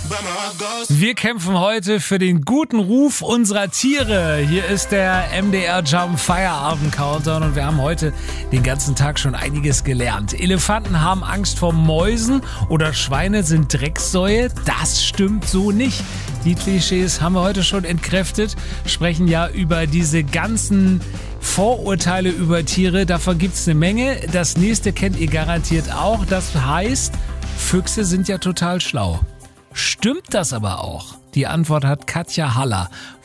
Wir kämpfen heute für den guten Ruf unserer Tiere. Hier ist der MDR Jump Feierabend Countdown und wir haben heute den ganzen Tag schon einiges gelernt. Elefanten haben Angst vor Mäusen oder Schweine sind Drecksäue. Das stimmt so nicht. Die Klischees haben wir heute schon entkräftet, sprechen ja über diese ganzen Vorurteile über Tiere. Davon gibt's eine Menge. Das nächste kennt ihr garantiert auch. Das heißt, Füchse sind ja total schlau. Stimmt das aber auch? Die Antwort hat Katja Haller